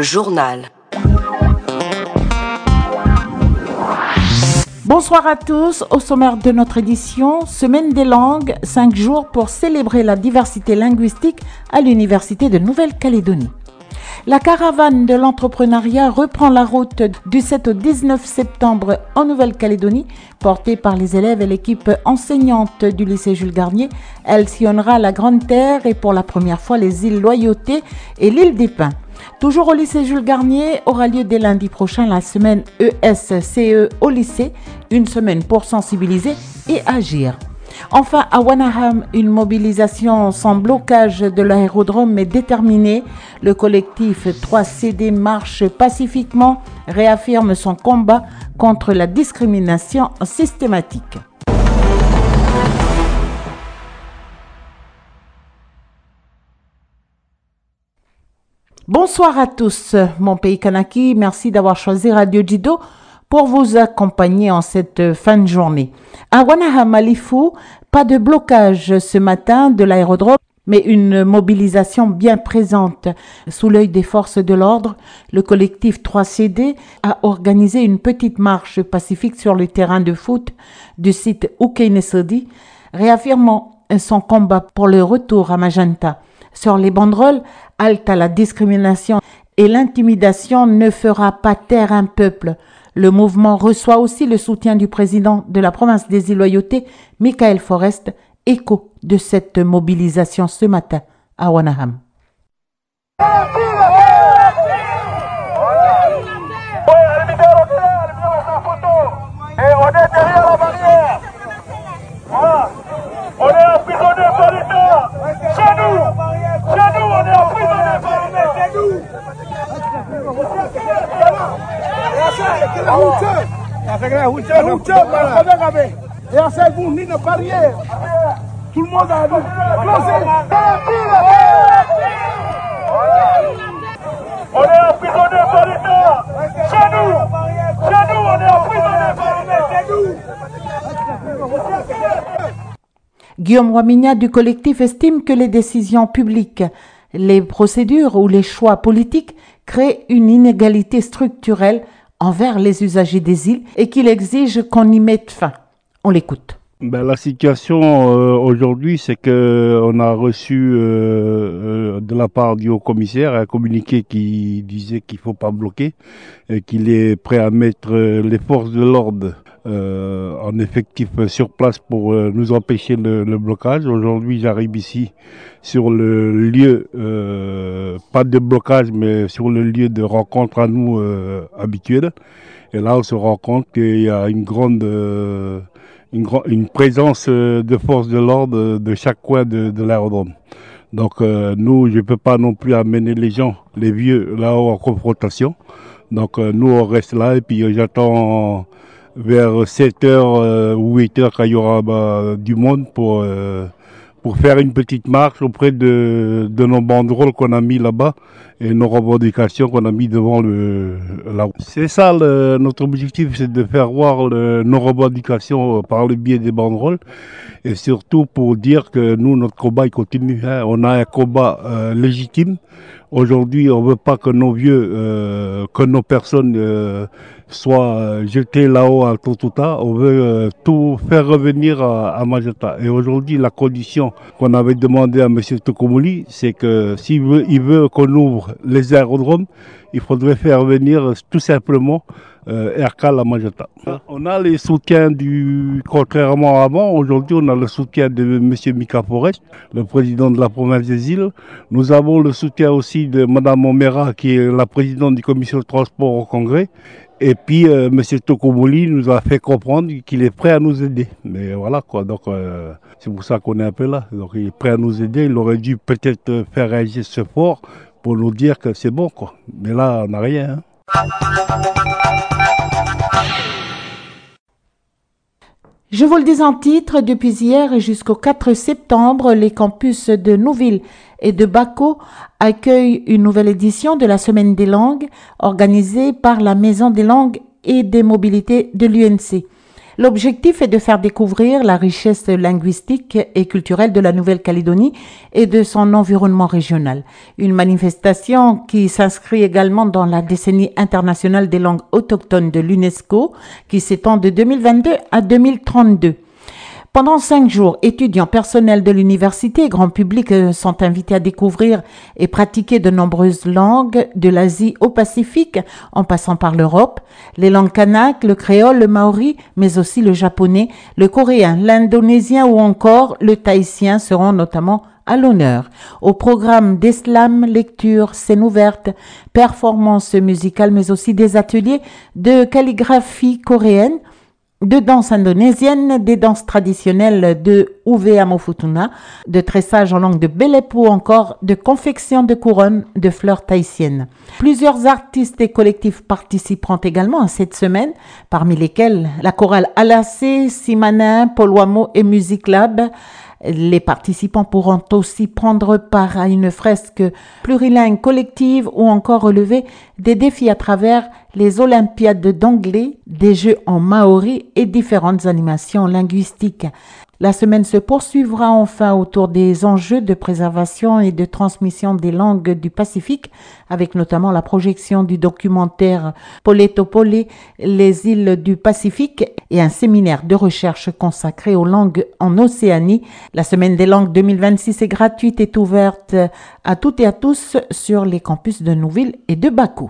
journal. Bonsoir à tous. Au sommaire de notre édition, Semaine des langues, 5 jours pour célébrer la diversité linguistique à l'Université de Nouvelle-Calédonie. La caravane de l'entrepreneuriat reprend la route du 7 au 19 septembre en Nouvelle-Calédonie, portée par les élèves et l'équipe enseignante du lycée Jules Garnier. Elle sillonnera la Grande Terre et pour la première fois les îles Loyauté et l'île des Pins. Toujours au lycée Jules Garnier, aura lieu dès lundi prochain la semaine ESCE au lycée, une semaine pour sensibiliser et agir. Enfin, à Wanaham, une mobilisation sans blocage de l'aérodrome est déterminée. Le collectif 3CD marche pacifiquement, réaffirme son combat contre la discrimination systématique. Bonsoir à tous, mon pays Kanaki, merci d'avoir choisi Radio Jido pour vous accompagner en cette fin de journée. À Wanaham Alifou, pas de blocage ce matin de l'aérodrome, mais une mobilisation bien présente. Sous l'œil des forces de l'ordre, le collectif 3CD a organisé une petite marche pacifique sur le terrain de foot du site Oukénesodi, réaffirmant son combat pour le retour à Magenta. Sur les banderoles, halte à la discrimination et l'intimidation ne fera pas taire un peuple. Le mouvement reçoit aussi le soutien du président de la province des îles Loyauté, Michael Forrest, écho de cette mobilisation ce matin à Wanaham. On est emprisonné par l'État. Chez nous, on est emprisonné par l'État. Et à cette bout, ni de barrière. Tout le monde a dit. On est emprisonné par l'État. Chez nous, on est emprisonné par l'État. Guillaume Waminia du collectif estime que les décisions publiques, les procédures ou les choix politiques créent une inégalité structurelle envers les usagers des îles et qu'il exige qu'on y mette fin. On l'écoute. La situation aujourd'hui, c'est qu'on a reçu de la part du haut-commissaire un communiqué qui disait qu'il ne faut pas bloquer et qu'il est prêt à mettre les forces de l'ordre en effectif sur place pour nous empêcher le blocage. Aujourd'hui, j'arrive ici sur le lieu, pas de blocage, mais sur le lieu de rencontre à nous habituel. Et là, on se rend compte qu'il y a une présence de forces de l'ordre de chaque coin de l'aérodrome. Donc nous, je ne peux pas non plus amener les gens, les vieux, là-haut en confrontation. Donc nous, on reste là et puis j'attends vers 7h ou 8h quand il y aura du monde pour faire une petite marche auprès de nos banderoles qu'on a mis là-bas et nos revendications qu'on a mis devant la route. C'est ça notre objectif, c'est de faire voir nos revendications par le biais des banderoles et surtout pour dire que nous, notre combat il continue. On a un combat légitime. Aujourd'hui, on ne veut pas que nos vieux, que nos personnes soient jetées là-haut à Tontouta. On veut tout faire revenir à Magenta. Et aujourd'hui, la condition qu'on avait demandé à M. Tokomouli, c'est que s'il veut qu'on ouvre les aérodromes, il faudrait faire venir tout simplement Aircal à Magenta. On a les soutiens contrairement à avant, aujourd'hui on a le soutien de M. Mika Forest, le président de la province des îles. Nous avons le soutien aussi de Mme Omera, qui est la présidente du commission de transport au Congrès. Et puis M. Tokomouli nous a fait comprendre qu'il est prêt à nous aider. Mais voilà quoi, donc c'est pour ça qu'on est un peu là. Donc il est prêt à nous aider, il aurait dû peut-être faire un geste fort pour nous dire que c'est bon quoi. Mais là on n'a rien. Je vous le dis en titre, depuis hier et jusqu'au 4 septembre, les campus de Nouville et de Bako accueillent une nouvelle édition de la Semaine des langues organisée par la Maison des langues et des mobilités de l'UNC. L'objectif est de faire découvrir la richesse linguistique et culturelle de la Nouvelle-Calédonie et de son environnement régional. Une manifestation qui s'inscrit également dans la décennie internationale des langues autochtones de l'UNESCO qui s'étend de 2022 à 2032. Pendant 5 jours, étudiants, personnels de l'université et grand public sont invités à découvrir et pratiquer de nombreuses langues de l'Asie au Pacifique, en passant par l'Europe, les langues kanak, le créole, le maori, mais aussi le japonais, le coréen, l'indonésien ou encore le tahitien seront notamment à l'honneur. Au programme des slams, lectures, scènes ouvertes, performances musicales, mais aussi des ateliers de calligraphie coréenne, de danse indonésienne, des danses traditionnelles de Uvea Mofutuna, de tressage en langue de Belep ou encore de confection de couronnes de fleurs tahitiennes. Plusieurs artistes et collectifs participeront également à cette semaine, parmi lesquels la chorale Alacé, Simanin, Polwamo et Music Lab. Les participants pourront aussi prendre part à une fresque plurilingue collective ou encore relever des défis à travers les Olympiades d'anglais, des jeux en maori et différentes animations linguistiques. La semaine se poursuivra enfin autour des enjeux de préservation et de transmission des langues du Pacifique, avec notamment la projection du documentaire Poletopole, les îles du Pacifique, et un séminaire de recherche consacré aux langues en Océanie. La semaine des langues 2026 est gratuite et ouverte à toutes et à tous sur les campus de Nouville et de Bakou.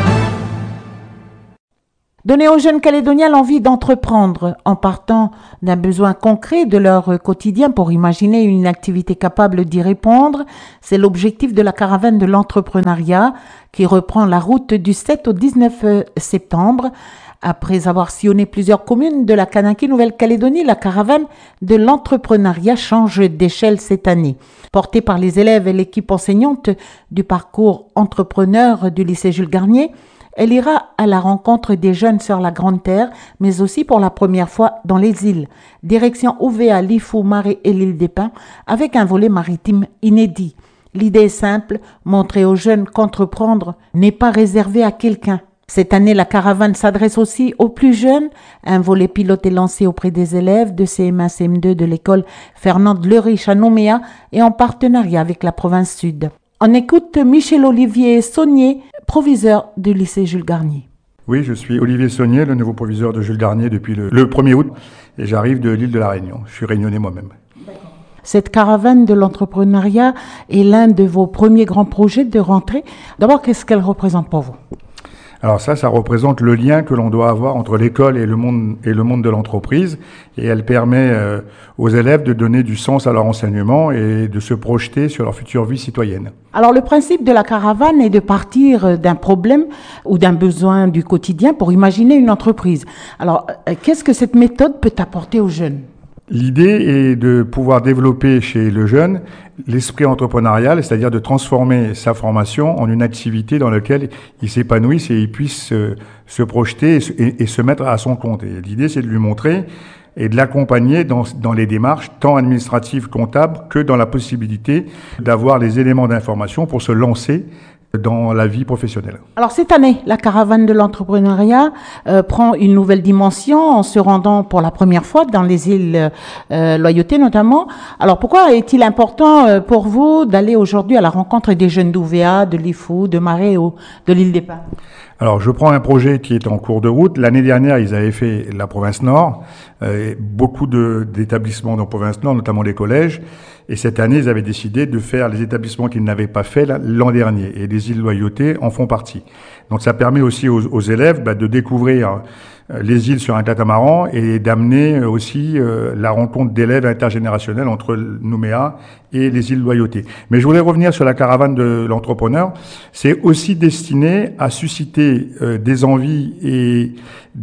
Donner aux jeunes Calédoniens l'envie d'entreprendre en partant d'un besoin concret de leur quotidien pour imaginer une activité capable d'y répondre, c'est l'objectif de la caravane de l'entrepreneuriat qui reprend la route du 7 au 19 septembre. Après avoir sillonné plusieurs communes de la Kanaki Nouvelle-Calédonie, la caravane de l'entrepreneuriat change d'échelle cette année. Portée par les élèves et l'équipe enseignante du parcours entrepreneur du lycée Jules Garnier, elle ira à la rencontre des jeunes sur la Grande Terre, mais aussi pour la première fois dans les îles. Direction Uvea, Lifou, Marais et l'île des Pins, avec un volet maritime inédit. L'idée est simple, montrer aux jeunes qu'entreprendre n'est pas réservé à quelqu'un. Cette année, la caravane s'adresse aussi aux plus jeunes. Un volet pilote est lancé auprès des élèves de CM1, CM2 de l'école Fernande Lerich à Nouméa et en partenariat avec la province Sud. On écoute Michel-Olivier Saunier, proviseur du lycée Jules Garnier. Oui, je suis Olivier Saunier, le nouveau proviseur de Jules Garnier depuis le 1er août et j'arrive de l'île de la Réunion. Je suis réunionnais moi-même. Cette caravane de l'entrepreneuriat est l'un de vos premiers grands projets de rentrée. D'abord, qu'est-ce qu'elle représente pour vous ? Alors ça représente le lien que l'on doit avoir entre l'école et le monde de l'entreprise, et elle permet aux élèves de donner du sens à leur enseignement et de se projeter sur leur future vie citoyenne. Alors le principe de la caravane est de partir d'un problème ou d'un besoin du quotidien pour imaginer une entreprise. Alors qu'est-ce que cette méthode peut apporter aux jeunes ? L'idée est de pouvoir développer chez le jeune l'esprit entrepreneurial, c'est-à-dire de transformer sa formation en une activité dans laquelle il s'épanouisse et il puisse se projeter et se mettre à son compte. Et l'idée, c'est de lui montrer et de l'accompagner dans les démarches tant administratives, comptables, que dans la possibilité d'avoir les éléments d'information pour se lancer dans la vie professionnelle. Alors cette année, la caravane de l'entrepreneuriat prend une nouvelle dimension en se rendant pour la première fois dans les îles Loyauté notamment. Alors pourquoi est-il important pour vous d'aller aujourd'hui à la rencontre des jeunes d'Uvea, de Lifou, de Marais ou de l'île des Pins ? Alors, je prends un projet qui est en cours de route. L'année dernière, ils avaient fait la province Nord, beaucoup d'établissements dans la province Nord, notamment les collèges. Et cette année, ils avaient décidé de faire les établissements qu'ils n'avaient pas fait l'an dernier. Et les îles Loyauté en font partie. Donc, ça permet aussi aux élèves de découvrir les îles sur un catamaran et d'amener aussi la rencontre d'élèves intergénérationnels entre Nouméa et les îles Loyauté. Mais je voulais revenir sur la caravane de l'entrepreneur. C'est aussi destiné à susciter des envies et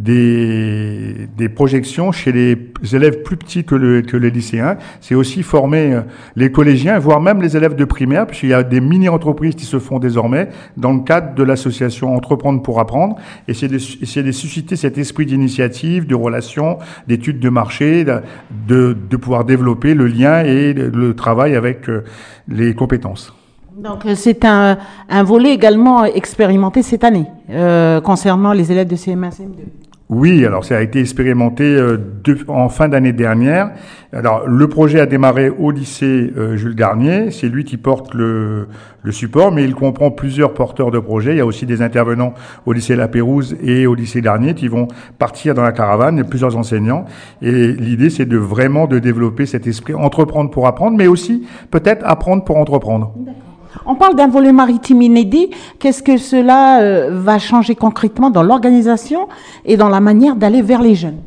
des projections chez les élèves plus petits que les lycéens. C'est aussi former les collégiens, voire même les élèves de primaire, puisqu'il y a des mini-entreprises qui se font désormais dans le cadre de l'association Entreprendre pour apprendre. Et c'est de susciter cet esprit d'initiative, de relation, d'études de marché, de pouvoir développer le lien et le travail avec les compétences. Donc c'est un volet également expérimenté cette année concernant les élèves de CM1, CM2. Oui, alors ça a été expérimenté en fin d'année dernière. Alors le projet a démarré au lycée Jules Garnier, c'est lui qui porte le support, mais il comprend plusieurs porteurs de projets. Il y a aussi des intervenants au lycée La Pérouse et au lycée Garnier qui vont partir dans la caravane, il y a plusieurs enseignants. Et l'idée, c'est vraiment de développer cet esprit entreprendre pour apprendre, mais aussi peut-être apprendre pour entreprendre. D'accord. On parle d'un volet maritime inédit. Qu'est-ce que cela va changer concrètement dans l'organisation et dans la manière d'aller vers les jeunes?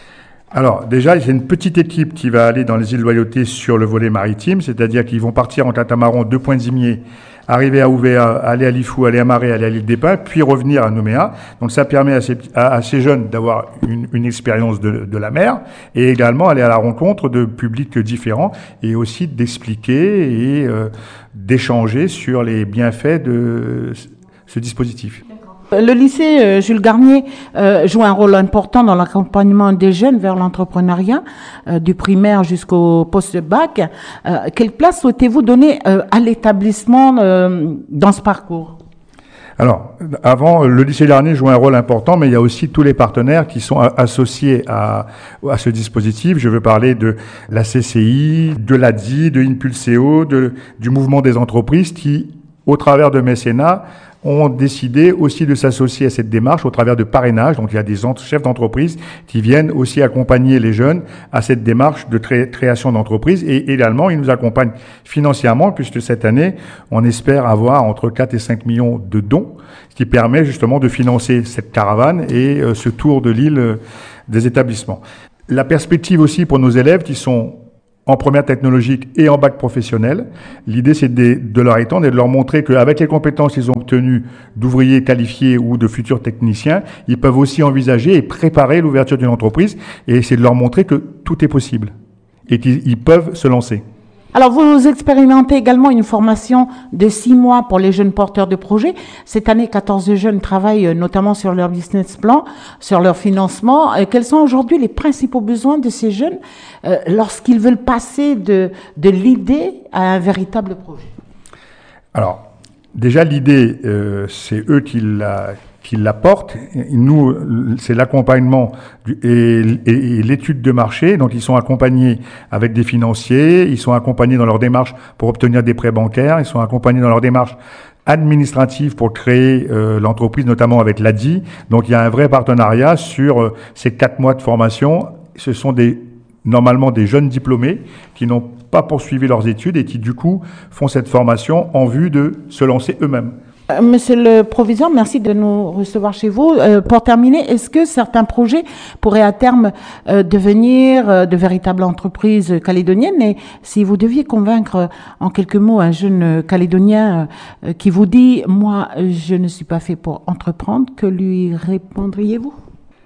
Alors déjà, il y a une petite équipe qui va aller dans les îles Loyauté sur le volet maritime, c'est-à-dire qu'ils vont partir en catamaran 2 points Zimier, arriver à Ouvéa, aller à Lifou, aller à Marais, aller à l'île des Pins, puis revenir à Nouméa. Donc ça permet à ces jeunes d'avoir une expérience de la mer et également aller à la rencontre de publics différents et aussi d'expliquer et d'échanger sur les bienfaits de ce dispositif. Le lycée Jules Garnier joue un rôle important dans l'accompagnement des jeunes vers l'entrepreneuriat, du primaire jusqu'au post-bac. Quelle place souhaitez-vous donner à l'établissement dans ce parcours? Alors, avant, le lycée Garnier joue un rôle important, mais il y a aussi tous les partenaires qui sont associés à ce dispositif. Je veux parler de la CCI, de l'ADI, de Impulseo, du mouvement des entreprises qui, au travers de mécénat, ont décidé aussi de s'associer à cette démarche au travers de parrainage. Donc il y a des chefs d'entreprise qui viennent aussi accompagner les jeunes à cette démarche de création d'entreprise et également ils nous accompagnent financièrement puisque cette année on espère avoir entre 4 et 5 millions de dons, ce qui permet justement de financer cette caravane et ce tour de l'île des établissements. La perspective aussi pour nos élèves qui sont en première technologique et en bac professionnel. L'idée, c'est de leur étendre et de leur montrer qu'avec les compétences qu'ils ont obtenues d'ouvriers qualifiés ou de futurs techniciens, ils peuvent aussi envisager et préparer l'ouverture d'une entreprise. Et c'est de leur montrer que tout est possible et qu'ils peuvent se lancer. Alors, vous expérimentez également une formation de 6 mois pour les jeunes porteurs de projets. Cette année, 14 jeunes travaillent notamment sur leur business plan, sur leur financement. Quels sont aujourd'hui les principaux besoins de ces jeunes lorsqu'ils veulent passer de l'idée à un véritable projet? Alors, déjà, l'idée, c'est eux qui la portent. Nous, c'est l'accompagnement et l'étude de marché. Donc, ils sont accompagnés avec des financiers, ils sont accompagnés dans leur démarche pour obtenir des prêts bancaires, ils sont accompagnés dans leur démarche administrative pour créer l'entreprise, notamment avec l'ADI. Donc, il y a un vrai partenariat sur ces 4 mois de formation. Ce sont normalement des jeunes diplômés qui n'ont pas poursuivi leurs études et qui, du coup, font cette formation en vue de se lancer eux-mêmes. Monsieur le proviseur, merci de nous recevoir chez vous. Pour terminer, est-ce que certains projets pourraient à terme devenir de véritables entreprises calédoniennes? Et si vous deviez convaincre en quelques mots un jeune calédonien qui vous dit « Moi, je ne suis pas fait pour entreprendre », que lui répondriez-vous?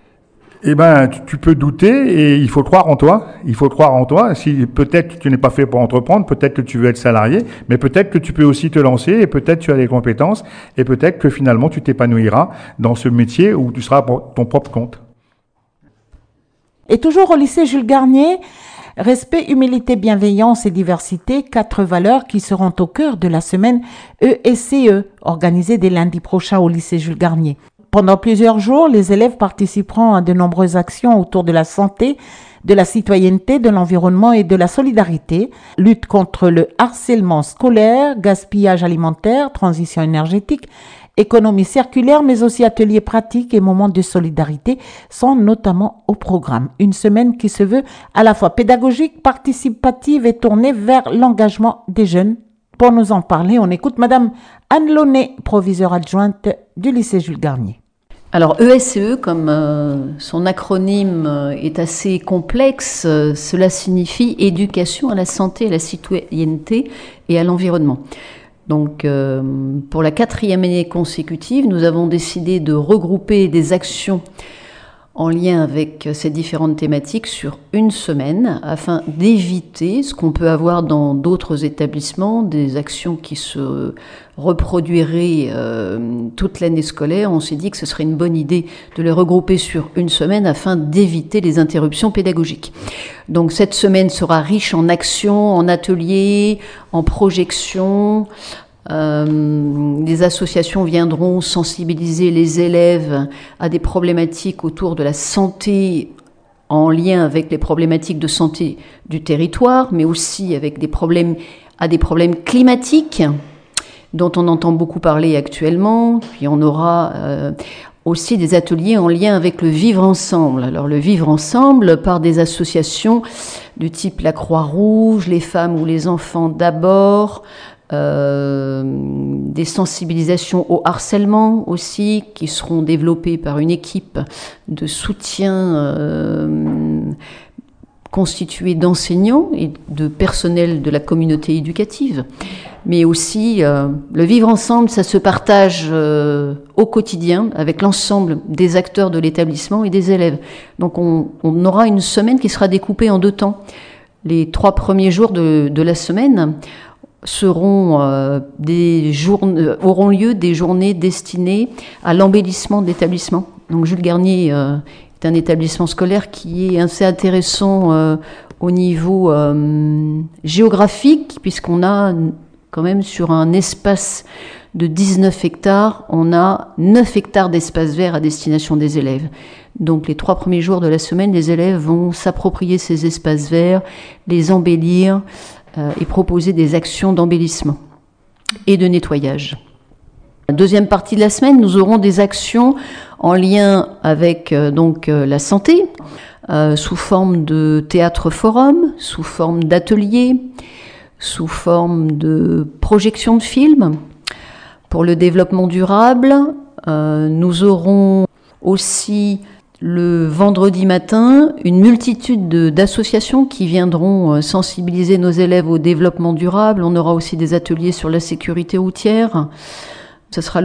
Eh ben, tu peux douter et il faut croire en toi. Il faut croire en toi. Si peut-être tu n'es pas fait pour entreprendre, peut-être que tu veux être salarié, mais peut-être que tu peux aussi te lancer et peut-être tu as les compétences et peut-être que finalement tu t'épanouiras dans ce métier où tu seras pour ton propre compte. Et toujours au lycée Jules Garnier, respect, humilité, bienveillance et diversité, 4 valeurs qui seront au cœur de la semaine ESCE, organisée dès lundi prochain au lycée Jules Garnier. Pendant plusieurs jours, les élèves participeront à de nombreuses actions autour de la santé, de la citoyenneté, de l'environnement et de la solidarité, lutte contre le harcèlement scolaire, gaspillage alimentaire, transition énergétique, économie circulaire, mais aussi ateliers pratiques et moments de solidarité sont notamment au programme. Une semaine qui se veut à la fois pédagogique, participative et tournée vers l'engagement des jeunes. Pour nous en parler, on écoute Madame Anne Launay, proviseure adjointe du lycée Jules Garnier. Alors ESCE, comme son acronyme est assez complexe, cela signifie éducation à la santé, à la citoyenneté et à l'environnement. Donc pour la 4e année consécutive, nous avons décidé de regrouper des actions en lien avec ces différentes thématiques sur une semaine afin d'éviter ce qu'on peut avoir dans d'autres établissements, des actions qui se reproduiraient toute l'année scolaire. On s'est dit que ce serait une bonne idée de les regrouper sur une semaine afin d'éviter les interruptions pédagogiques. Donc cette semaine sera riche en actions, en ateliers, en projections, Les associations viendront sensibiliser les élèves à des problématiques autour de la santé en lien avec les problématiques de santé du territoire, mais aussi avec des problèmes climatiques dont on entend beaucoup parler actuellement. Puis on aura aussi des ateliers en lien avec le vivre ensemble. Alors le vivre ensemble par des associations du type la Croix-Rouge, les femmes ou les enfants d'abord, des sensibilisations au harcèlement aussi qui seront développées par une équipe de soutien constituée d'enseignants et de personnel de la communauté éducative. Mais aussi, le vivre ensemble, ça se partage au quotidien avec l'ensemble des acteurs de l'établissement et des élèves. Donc on aura une semaine qui sera découpée en 2 temps. Les 3 premiers jours de la semaine auront lieu des journées destinées à l'embellissement de l'établissement. Donc Jules Garnier est un établissement scolaire qui est assez intéressant au niveau géographique, puisqu'on a quand même sur un espace de 19 hectares, on a 9 hectares d'espace vert à destination des élèves. Donc les 3 premiers jours de la semaine, les élèves vont s'approprier ces espaces verts, les embellir et proposer des actions d'embellissement et de nettoyage. La deuxième partie de la semaine, nous aurons des actions en lien avec la santé, sous forme de théâtre-forum, sous forme d'ateliers, sous forme de projection de films. Pour le développement durable, nous aurons aussi le vendredi matin une multitude d'associations qui viendront sensibiliser nos élèves au développement durable. On aura aussi des ateliers sur la sécurité routière. Ce sera